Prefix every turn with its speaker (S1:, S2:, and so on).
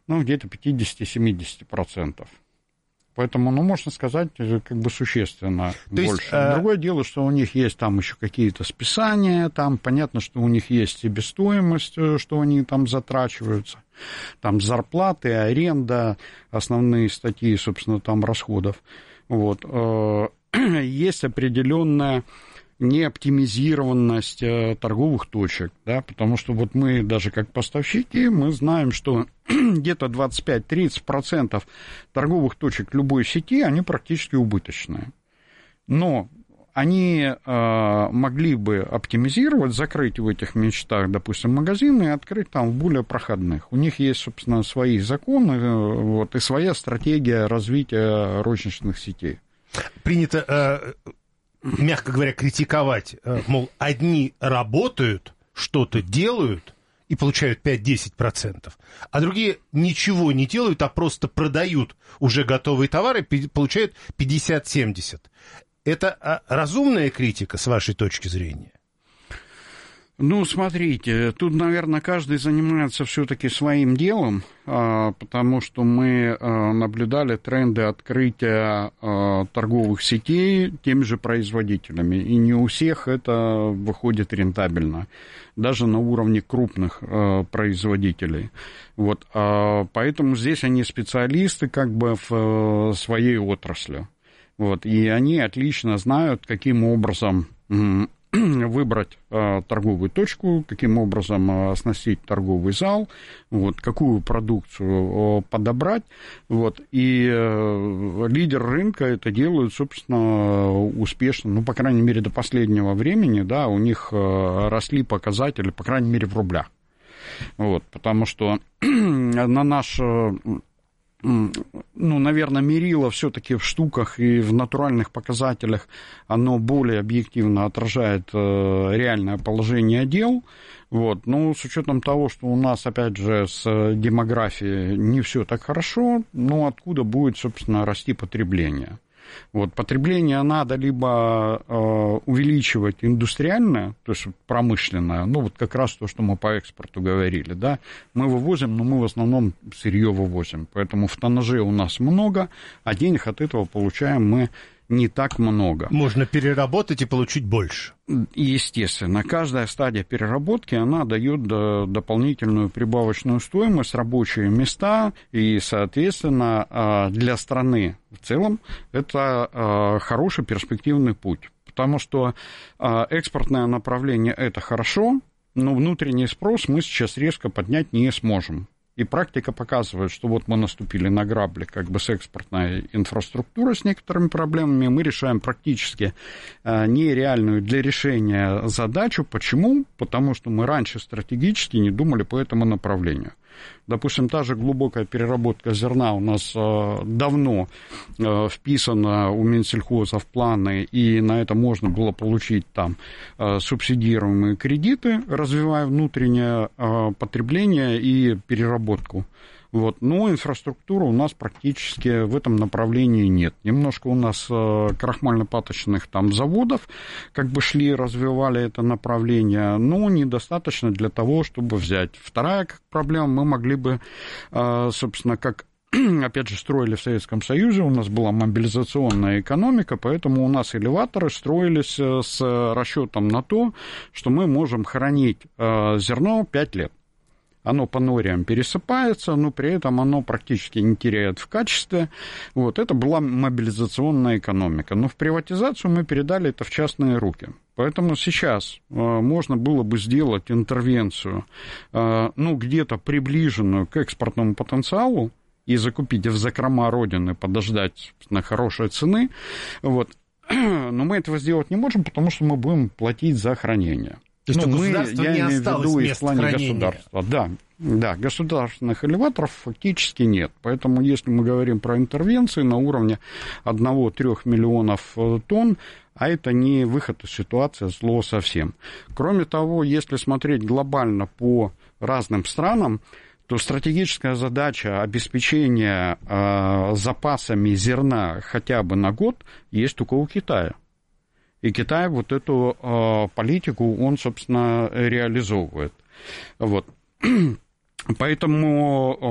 S1: где-то 50-70%. Поэтому, можно сказать, как бы существенно больше. Другое дело, что у них есть там еще какие-то списания, там понятно, что у них есть себестоимость, что они там затрачиваются, там зарплаты, аренда, основные статьи, собственно, там расходов. Вот. Есть определенная неоптимизированность торговых точек, да, потому что вот мы даже как поставщики, мы знаем, что где-то 25-30% торговых точек любой сети, они практически убыточные. Но они могли бы оптимизировать, закрыть в этих местах, допустим, магазины и открыть там в более проходных. У них есть, собственно, свои законы, и своя стратегия развития розничных сетей.
S2: Принято, мягко говоря, критиковать, мол, одни работают, что-то делают и получают 5-10%, а другие ничего не делают, а просто продают уже готовые товары, получают 50-70%. Это разумная критика, с вашей точки зрения?
S1: Смотрите, тут, наверное, каждый занимается все-таки своим делом, потому что мы наблюдали тренды открытия торговых сетей теми же производителями, и не у всех это выходит рентабельно, даже на уровне крупных производителей. Вот, поэтому здесь они специалисты как бы в своей отрасли, вот, и они отлично знают, каким образом выбрать торговую точку, каким образом оснастить торговый зал, вот, какую продукцию подобрать. Вот, и лидер рынка это делают, собственно, успешно, по крайней мере, до последнего времени, да, у них росли показатели, по крайней мере, в рублях. Вот, потому что на наш... наверное, мерило все-таки в штуках и в натуральных показателях, оно более объективно отражает реальное положение дел. Вот. Но с учетом того, что у нас, опять же, с демографией не все так хорошо, откуда будет, собственно, расти потребление? Вот, потребление надо либо увеличивать индустриальное, то есть промышленное, как раз то, что мы по экспорту говорили, да, мы вывозим, но мы в основном сырье вывозим, поэтому в тоннаже у нас много, а денег от этого получаем мы не так много.
S2: Можно переработать и получить больше.
S1: Естественно, каждая стадия переработки, она дает дополнительную прибавочную стоимость, рабочие места, и, соответственно, для страны в целом это хороший перспективный путь, потому что экспортное направление – это хорошо, но внутренний спрос мы сейчас резко поднять не сможем. И практика показывает, что вот мы наступили на грабли как бы с экспортной инфраструктурой с некоторыми проблемами, мы решаем практически нереальную для решения задачу. Почему? Потому что мы раньше стратегически не думали по этому направлению. Допустим, та же глубокая переработка зерна у нас давно вписана у Минсельхоза в планы, и на это можно было получить там субсидируемые кредиты, развивая внутреннее потребление и переработку. Вот. Но инфраструктуры у нас практически в этом направлении нет. Немножко у нас крахмально-паточных там заводов как бы шли, развивали это направление, но недостаточно для того, чтобы взять. Вторая проблема, мы могли бы, собственно, как опять же, строили в Советском Союзе, у нас была мобилизационная экономика, поэтому у нас элеваторы строились с расчетом на то, что мы можем хранить зерно 5 лет. Оно по нориям пересыпается, но при этом оно практически не теряет в качестве. Вот, это была мобилизационная экономика. Но в приватизацию мы передали это в частные руки. Поэтому сейчас можно было бы сделать интервенцию, где-то приближенную к экспортному потенциалу, и закупить в закрома Родины, подождать на хорошей цены. Вот. Но мы этого сделать не можем, потому что мы будем платить за хранение.
S2: То есть у государства не осталось мест хранения.
S1: Да, государственных элеваторов фактически нет. Поэтому, если мы говорим про интервенции на уровне 1-3 миллионов тонн, а это не выход из ситуации, зло совсем. Кроме того, если смотреть глобально по разным странам, то стратегическая задача обеспечения запасами зерна хотя бы на год есть только у Китая. И Китай вот эту политику, он, собственно, реализовывает. Вот. Поэтому